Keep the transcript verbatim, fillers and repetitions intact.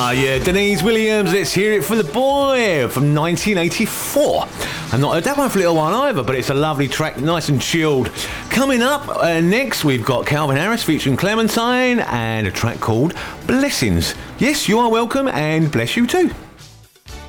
Ah, yeah, Denise Williams, let's hear it for the boy from nineteen eighty-four. I've not heard that one for a little while either, but it's a lovely track, nice and chilled. Coming up uh, next, we've got Calvin Harris featuring Clementine and a track called Blessings. Yes, you are welcome, and bless you too.